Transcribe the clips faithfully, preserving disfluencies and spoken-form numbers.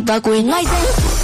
bagulho nós é.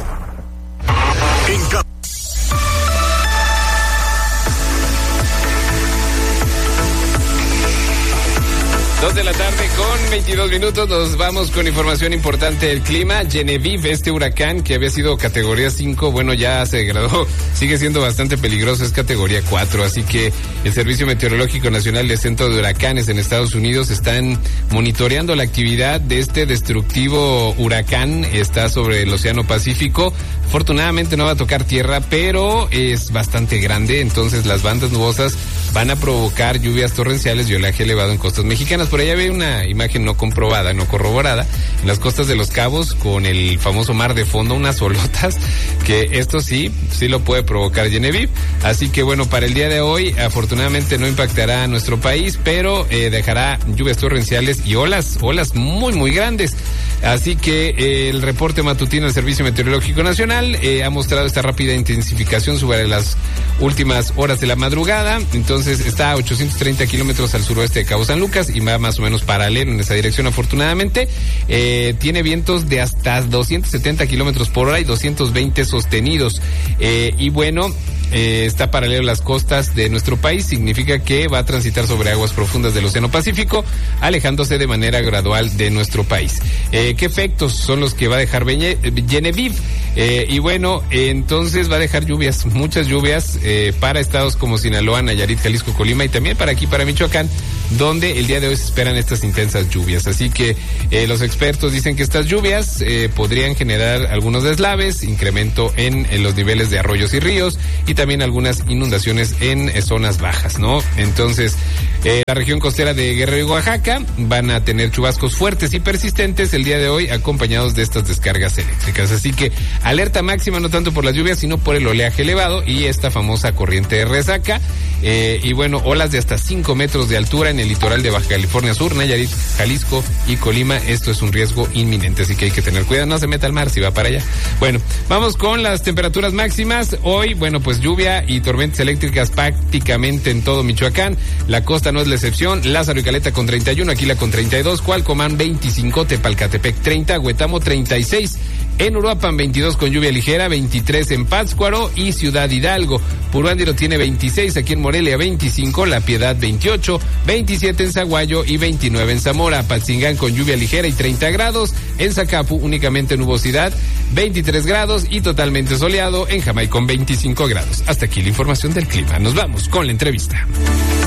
Dos de la tarde con veintidós minutos, nos vamos con información importante del clima. Genevieve, este huracán que había sido categoría cinco, bueno, ya se degradó, sigue siendo bastante peligroso, es categoría cuatro, así que el Servicio Meteorológico Nacional del Centro de Huracanes en Estados Unidos están monitoreando la actividad de este destructivo huracán. Está sobre el Océano Pacífico. Afortunadamente no va a tocar tierra, pero es bastante grande, entonces las bandas nubosas van a provocar lluvias torrenciales y oleaje elevado en costas mexicanas. Por allá ve una imagen no comprobada, no corroborada, en las costas de Los Cabos, con el famoso mar de fondo, unas olotas, que esto sí, sí lo puede provocar Genevieve. Así que bueno, para el día de hoy, afortunadamente no impactará a nuestro país, pero eh, dejará lluvias torrenciales y olas, olas muy, muy grandes. Así que eh, el reporte matutino del Servicio Meteorológico Nacional eh, ha mostrado esta rápida intensificación sobre las últimas horas de la madrugada. Entonces está a ochocientos treinta kilómetros al suroeste de Cabo San Lucas y va más o menos paralelo en esa dirección, afortunadamente. Eh, tiene vientos de hasta doscientos setenta kilómetros por hora y doscientos veinte sostenidos. Eh, y bueno, Eh, está paralelo a las costas de nuestro país, significa que va a transitar sobre aguas profundas del Océano Pacífico, alejándose de manera gradual de nuestro país. Eh, ¿Qué efectos son los que va a dejar Genevieve? Eh, y bueno, eh, entonces va a dejar lluvias, muchas lluvias eh, para estados como Sinaloa, Nayarit, Jalisco, Colima y también para aquí, para Michoacán, donde el día de hoy se esperan estas intensas lluvias. Así que eh, los expertos dicen que estas lluvias eh, podrían generar algunos deslaves, incremento en, en los niveles de arroyos y ríos y también algunas inundaciones en eh, zonas bajas, ¿no? Entonces, eh, la región costera de Guerrero y Oaxaca van a tener chubascos fuertes y persistentes el día de hoy, acompañados de estas descargas eléctricas. Así que alerta máxima, no tanto por las lluvias, sino por el oleaje elevado y esta famosa corriente de resaca. Eh, y bueno, olas de hasta cinco metros de altura en el litoral de Baja California Sur, Nayarit, Jalisco y Colima. Esto es un riesgo inminente, así que hay que tener cuidado, no se meta al mar si va para allá. Bueno, vamos con las temperaturas máximas. Hoy, bueno, pues lluvia y tormentas eléctricas prácticamente en todo Michoacán. La costa no es la excepción. Lázaro y Caleta con treinta y uno, Aquila con treinta y dos, Cualcomán veinticinco, Tepalcatepec treinta, Huetamo treinta y seis. En Uruapan veintidós con lluvia ligera, veintitrés en Pátzcuaro y Ciudad Hidalgo. Puruándiro tiene veintiséis, aquí en Morelia veinticinco, La Piedad veintiocho, veintisiete en Zaguayo y veintinueve en Zamora. Patzingán con lluvia ligera y treinta grados. En Zacapu únicamente nubosidad, veintitrés grados y totalmente soleado. En Jamay con veinticinco grados. Hasta aquí la información del clima. Nos vamos con la entrevista.